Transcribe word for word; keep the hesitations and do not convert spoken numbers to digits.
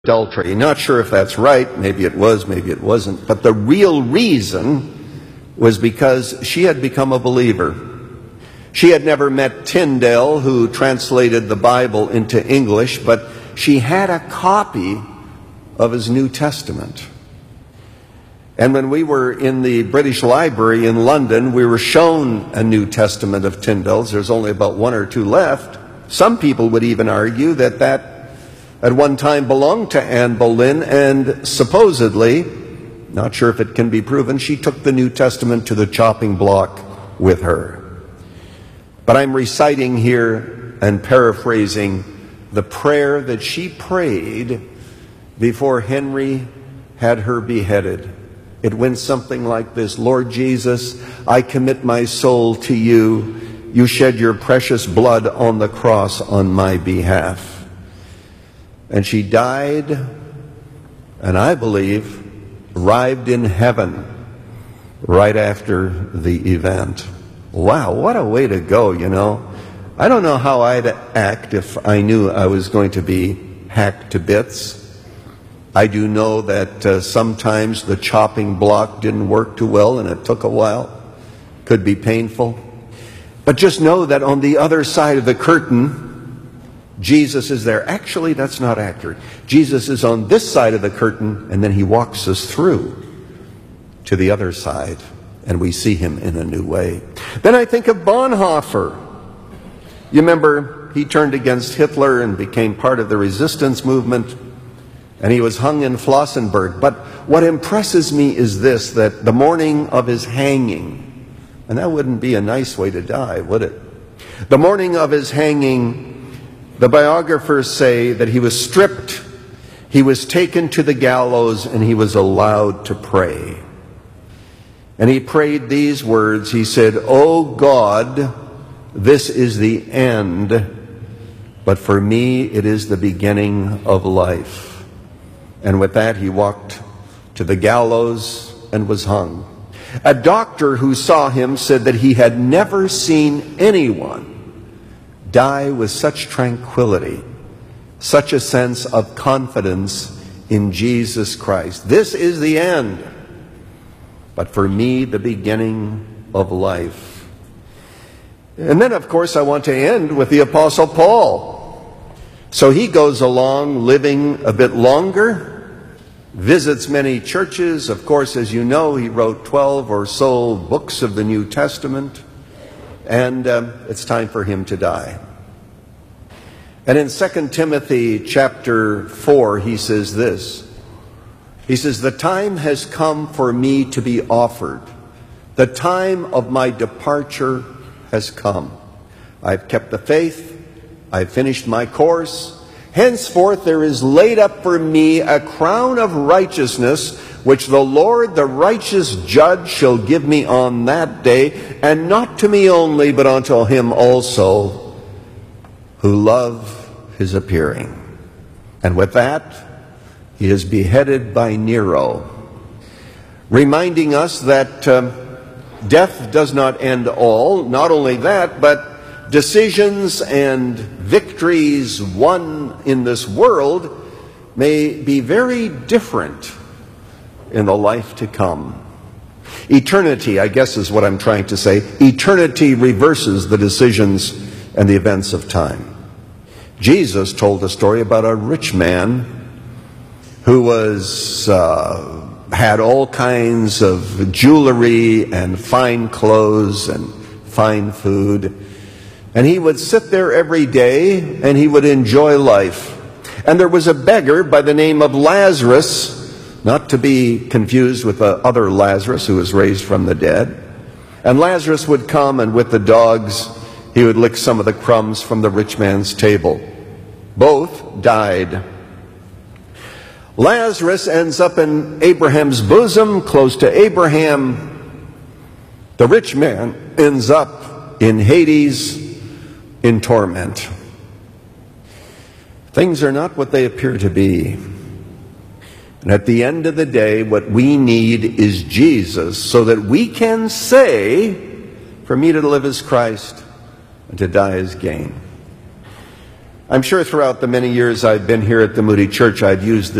adultery. Not sure if that's right. Maybe it was, maybe it wasn't. But the real reason was because she had become a believer. She had never met Tyndale, who translated the Bible into English, but she had a copy of his New Testament. And when we were in the British Library in London, we were shown a New Testament of Tyndale's. There's only about one or two left. Some people would even argue that that at one time belonged to Anne Boleyn, and supposedly, not sure if it can be proven, she took the New Testament to the chopping block with her. But I'm reciting here and paraphrasing the prayer that she prayed before Henry had her beheaded. It went something like this: Lord Jesus, I commit my soul to you. You shed your precious blood on the cross on my behalf. And she died, and I believe arrived in heaven right after the event. Wow, what a way to go, you know. I don't know how I'd act if I knew I was going to be hacked to bits. I do know that uh, sometimes the chopping block didn't work too well, and it took a while. Could be painful. But just know that on the other side of the curtain, Jesus is there. Actually, that's not accurate. Jesus is on this side of the curtain, and then he walks us through to the other side, and we see him in a new way. Then I think of Bonhoeffer. You remember, he turned against Hitler and became part of the resistance movement, and he was hung in Flossenburg. But what impresses me is this, that the morning of his hanging, and that wouldn't be a nice way to die, would it? The morning of his hanging, the biographers say that he was stripped, he was taken to the gallows, and he was allowed to pray. And he prayed these words. He said, "O God, this is the end, but for me it is the beginning of life." And with that he walked to the gallows and was hung. A doctor who saw him said that he had never seen anyone die with such tranquility, such a sense of confidence in Jesus Christ. This is the end, but for me, the beginning of life. And then, of course, I want to end with the Apostle Paul. So he goes along living a bit longer, visits many churches. Of course, as you know, he wrote twelve or so books of the New Testament. And um, it's time for him to die. And in Second Timothy chapter four, he says this. He says, "The time has come for me to be offered. The time of my departure has come. I've kept the faith. I've finished my course. Henceforth there is laid up for me a crown of righteousness, which the Lord, the righteous judge, shall give me on that day, and not to me only, but unto him also who love his appearing." And with that, he is beheaded by Nero, reminding us that um, death does not end all. Not only that, but decisions and victories won in this world may be very different in the life to come. Eternity, I guess is what I'm trying to say. Eternity reverses the decisions and the events of time. Jesus told a story about a rich man who was uh, had all kinds of jewelry and fine clothes and fine food. And he would sit there every day and he would enjoy life. And there was a beggar by the name of Lazarus, not to be confused with the other Lazarus who was raised from the dead. And Lazarus would come, and with the dogs, he would lick some of the crumbs from the rich man's table. Both died. Lazarus ends up in Abraham's bosom, close to Abraham. The rich man ends up in Hades, in torment. Things are not what they appear to be. And at the end of the day, what we need is Jesus, so that we can say, "For me to live is Christ, and to die is gain." I'm sure throughout the many years I've been here at the Moody Church, I've used